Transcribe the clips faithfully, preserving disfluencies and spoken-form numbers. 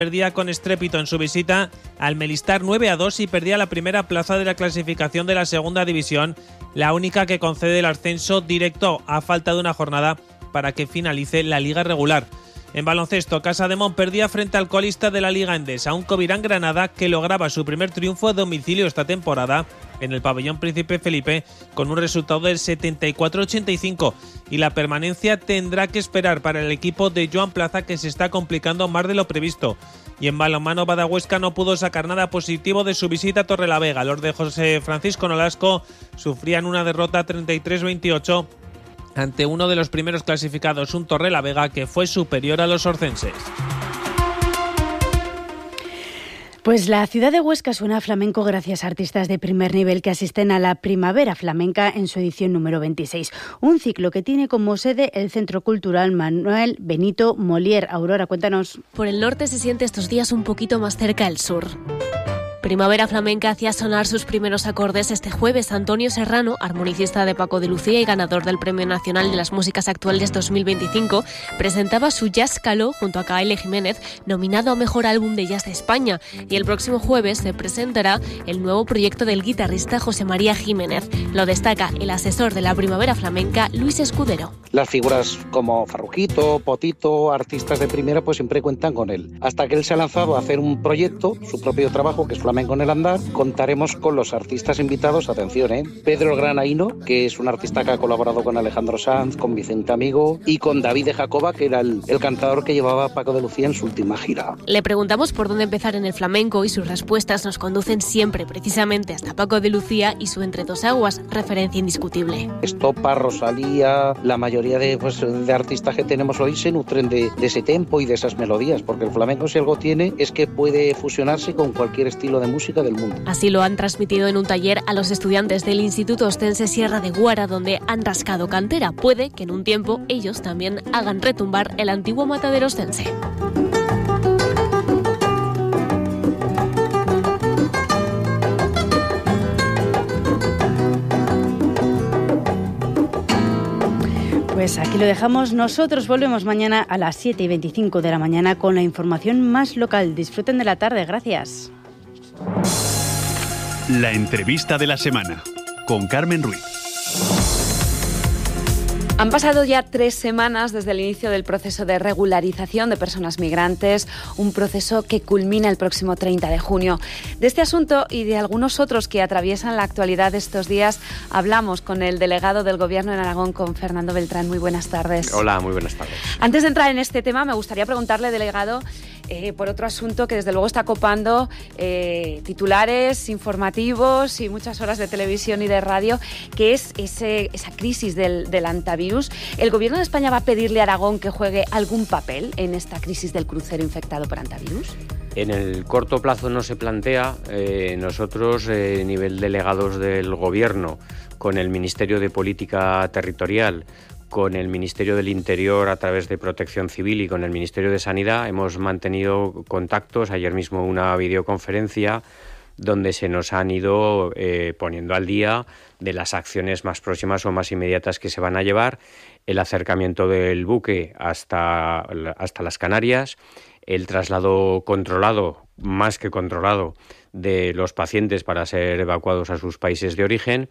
Perdía con estrépito en su visita al Melistar nueve a dos y perdía la primera plaza de la clasificación de la segunda división, la única que concede el ascenso directo a falta de una jornada para que finalice la liga regular. En baloncesto, Casademont perdía frente al colista de la Liga Endesa, un Covirán Granada que lograba su primer triunfo a domicilio esta temporada en el pabellón Príncipe Felipe con un resultado del setenta y cuatro a ochenta y cinco, y la permanencia tendrá que esperar para el equipo de Joan Plaza, que se está complicando más de lo previsto. Y en balonmano, Badahuesca no pudo sacar nada positivo de su visita a Torrelavega. Los de José Francisco Nolasco sufrían una derrota treinta y tres a veintiocho ante uno de los primeros clasificados, un Torrelavega que fue superior a los orcenses. Pues la ciudad de Huesca suena a flamenco gracias a artistas de primer nivel que asisten a la Primavera Flamenca en su edición número veintiséis. Un ciclo que tiene como sede el Centro Cultural Manuel Benito Molière. Aurora, cuéntanos. Por el norte se siente estos días un poquito más cerca el sur. Primavera Flamenca hacía sonar sus primeros acordes este jueves. Antonio Serrano, armonicista de Paco de Lucía y ganador del Premio Nacional de las Músicas Actuales dos mil veinticinco, presentaba su Jazz Caló junto a K L Jiménez, nominado a Mejor Álbum de Jazz de España. Y el próximo jueves se presentará el nuevo proyecto del guitarrista José María Jiménez. Lo destaca el asesor de la Primavera Flamenca, Luis Escudero. Las figuras como Farruquito, Potito, artistas de primera, pues siempre cuentan con él. Hasta que él se ha lanzado a hacer un proyecto, su propio trabajo, que es Flamenco en el Andar, contaremos con los artistas invitados, atención, ¿eh? Pedro el Granaíno, que es un artista que ha colaborado con Alejandro Sanz, con Vicente Amigo y con David de Jacoba, que era el, el cantador que llevaba a Paco de Lucía en su última gira. Le preguntamos por dónde empezar en el flamenco y sus respuestas nos conducen siempre precisamente hasta Paco de Lucía y su Entre dos aguas, referencia indiscutible. Estopa, Rosalía, la mayoría de, pues, de artistas que tenemos hoy se nutren de, de ese tempo y de esas melodías, porque el flamenco, si algo tiene, es que puede fusionarse con cualquier estilo de música del mundo. Así lo han transmitido en un taller a los estudiantes del Instituto Ostense Sierra de Guara, donde han rascado cantera. Puede que en un tiempo ellos también hagan retumbar el antiguo matadero ostense. Pues aquí lo dejamos. Nosotros volvemos mañana a las siete y veinticinco de la mañana con la información más local. Disfruten de la tarde. Gracias. La entrevista de la semana con Carmen Ruiz. Han pasado ya tres semanas desde el inicio del proceso de regularización de personas migrantes, un proceso que culmina el próximo treinta de junio. De este asunto y de algunos otros que atraviesan la actualidad de estos días, hablamos con el delegado del Gobierno en Aragón, con Fernando Beltrán. Muy buenas tardes. Hola, muy buenas tardes. Antes de entrar en este tema, me gustaría preguntarle, delegado, eh, por otro asunto que desde luego está copando eh, titulares, informativos y muchas horas de televisión y de radio, que es ese, esa crisis del, del antivirus. ¿El Gobierno de España va a pedirle a Aragón que juegue algún papel en esta crisis del crucero infectado por antivirus? En el corto plazo no se plantea. Eh, nosotros, a eh, nivel delegados del Gobierno, con el Ministerio de Política Territorial, con el Ministerio del Interior a través de Protección Civil y con el Ministerio de Sanidad, hemos mantenido contactos. Ayer mismo una videoconferencia donde se nos han ido eh, poniendo al día de las acciones más próximas o más inmediatas que se van a llevar, el acercamiento del buque hasta, hasta las Canarias, el traslado controlado, más que controlado, de los pacientes para ser evacuados a sus países de origen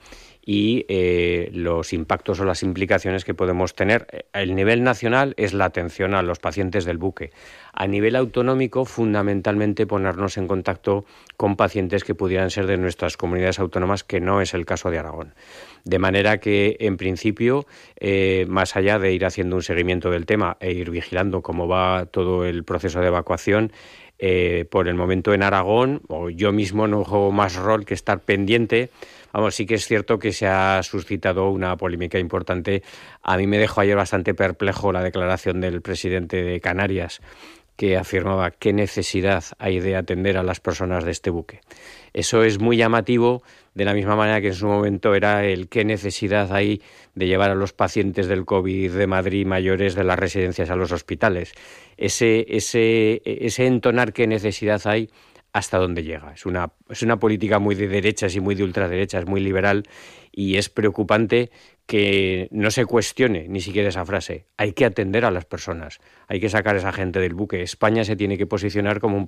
y eh, los impactos o las implicaciones que podemos tener. El nivel nacional es la atención a los pacientes del buque. A nivel autonómico, fundamentalmente ponernos en contacto con pacientes que pudieran ser de nuestras comunidades autónomas, que no es el caso de Aragón. De manera que, en principio, eh, más allá de ir haciendo un seguimiento del tema e ir vigilando cómo va todo el proceso de evacuación, Eh, por el momento en Aragón, o yo mismo no juego más rol que estar pendiente. Vamos, sí que es cierto que se ha suscitado una polémica importante. A mí me dejó ayer bastante perplejo la declaración del presidente de Canarias, que afirmaba qué necesidad hay de atender a las personas de este buque. Eso es muy llamativo, de la misma manera que en su momento era el qué necesidad hay de llevar a los pacientes del COVID de Madrid mayores de las residencias a los hospitales. Ese, ese, ese entonar qué necesidad hay, ¿hasta dónde llega? Es una, es una política muy de derechas y muy de ultraderechas, muy liberal, y es preocupante que no se cuestione ni siquiera esa frase. Hay que atender a las personas, hay que sacar a esa gente del buque. España se tiene que posicionar como un